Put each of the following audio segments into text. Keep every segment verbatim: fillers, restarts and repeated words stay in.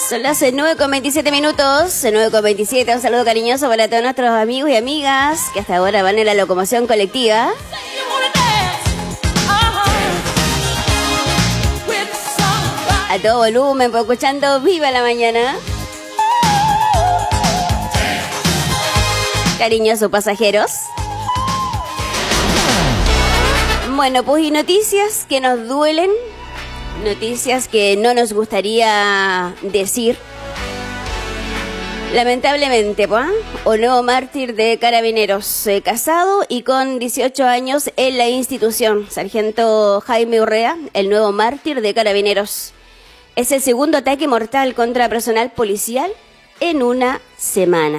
Son las nueve con veintisiete minutos, nueve con veintisiete. Un saludo cariñoso para todos nuestros amigos y amigas que hasta ahora van en la locomoción colectiva. A todo volumen, pues escuchando Viva la Mañana. Cariñosos pasajeros. Bueno, pues y noticias que nos duelen, noticias que no nos gustaría decir. Lamentablemente, pues, un nuevo mártir de Carabineros, eh, casado y con dieciocho años en la institución. Sargento Jaime Urrea, el nuevo mártir de Carabineros. Es el segundo ataque mortal contra personal policial en una semana.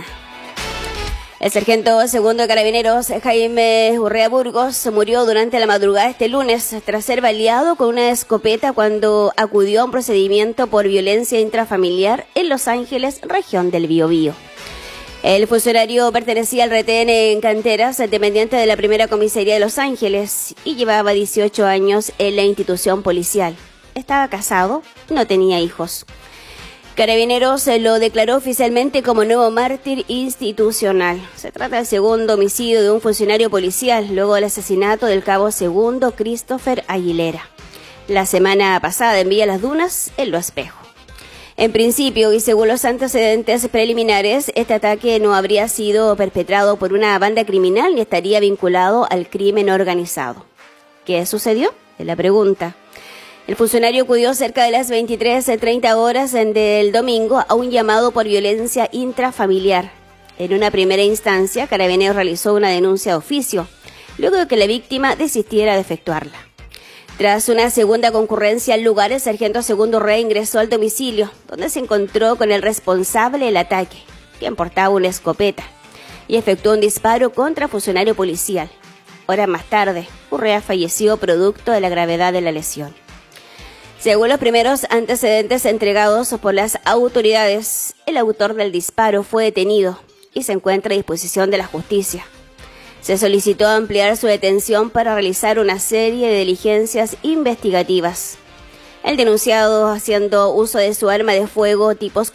El sargento segundo de Carabineros, Jaime Urrea Burgos, murió durante la madrugada de este lunes tras ser baleado con una escopeta cuando acudió a un procedimiento por violencia intrafamiliar en Los Ángeles, región del Biobío. El funcionario pertenecía al retén en Canteras, dependiente de la primera comisaría de Los Ángeles, y llevaba dieciocho años en la institución policial. Estaba casado, no tenía hijos. Carabineros lo declaró oficialmente como nuevo mártir institucional. Se trata del segundo homicidio de un funcionario policial, luego del asesinato del cabo segundo Christopher Aguilera. La semana pasada en Villa Las Dunas, en Lo Espejo. En principio, y según los antecedentes preliminares, este ataque no habría sido perpetrado por una banda criminal ni estaría vinculado al crimen organizado. ¿Qué sucedió? Es la pregunta. El funcionario acudió cerca de las veintitrés treinta horas del domingo a un llamado por violencia intrafamiliar. En una primera instancia, Carabineros realizó una denuncia de oficio, luego de que la víctima desistiera de efectuarla. Tras una segunda concurrencia al lugar, el sargento segundo Rey ingresó al domicilio, donde se encontró con el responsable del ataque, quien portaba una escopeta, y efectuó un disparo contra funcionario policial. Horas más tarde, Urrea falleció producto de la gravedad de la lesión. Según los primeros antecedentes entregados por las autoridades, el autor del disparo fue detenido y se encuentra a disposición de la justicia. Se solicitó ampliar su detención para realizar una serie de diligencias investigativas. El denunciado, haciendo uso de su arma de fuego tipo